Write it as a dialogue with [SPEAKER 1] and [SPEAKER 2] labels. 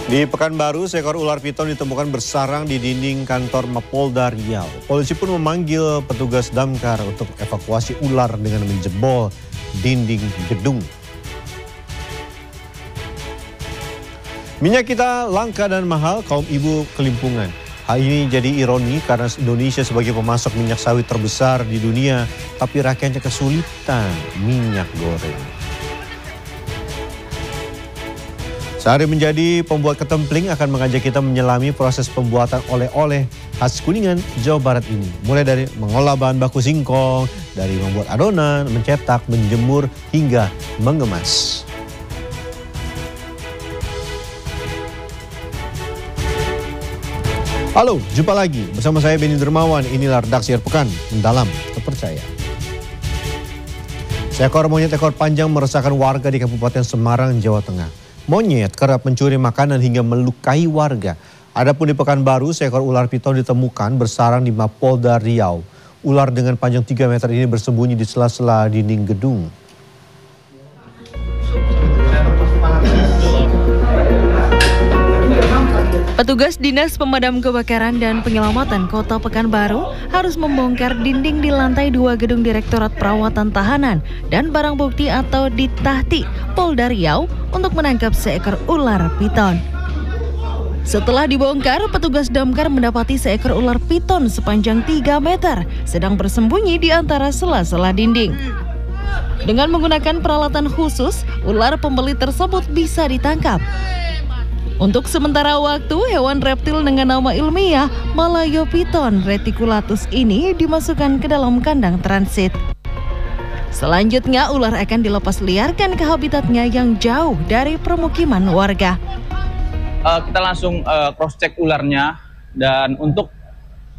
[SPEAKER 1] Di Pekanbaru, seekor ular piton ditemukan bersarang di dinding kantor Mapolda Riau. Polisi pun memanggil petugas damkar untuk evakuasi ular dengan menjebol dinding gedung. Minyak kita langka dan mahal, kaum ibu kelimpungan. Hal ini jadi ironi karena Indonesia sebagai pemasok minyak sawit terbesar di dunia, tapi rakyatnya kesulitan minyak goreng. Sehari menjadi pembuat ketempling akan mengajak kita menyelami proses pembuatan oleh-oleh khas Kuningan, Jawa Barat ini. Mulai dari mengolah bahan baku singkong, dari membuat adonan, mencetak, menjemur, hingga mengemas. Halo, jumpa lagi bersama saya Benny Dermawan. Inilah redaksi Pekan Mendalam Terpercaya. Seekor monyet ekor panjang meresahkan warga di Kabupaten Semarang, Jawa Tengah. Monyet kerap mencuri makanan hingga melukai warga. Adapun di Pekanbaru, seekor ular piton ditemukan bersarang di Mapolda Riau. Ular dengan panjang 3 meter ini bersembunyi di sela-sela dinding gedung.
[SPEAKER 2] Petugas Dinas Pemadam Kebakaran dan Penyelamatan Kota Pekanbaru harus membongkar dinding di lantai 2 gedung Direktorat Perawatan Tahanan dan Barang Bukti atau Ditahti Polda Riau untuk menangkap seekor ular piton. Setelah dibongkar, petugas damkar mendapati seekor ular piton sepanjang 3 meter sedang bersembunyi di antara sela-sela dinding. Dengan menggunakan peralatan khusus, ular pembeli tersebut bisa ditangkap. Untuk sementara waktu, hewan reptil dengan nama ilmiah Malayopiton reticulatus ini dimasukkan ke dalam kandang transit. Selanjutnya, ular akan dilepas liarkan ke habitatnya yang jauh dari permukiman warga.
[SPEAKER 3] Kita langsung cross check ularnya, dan untuk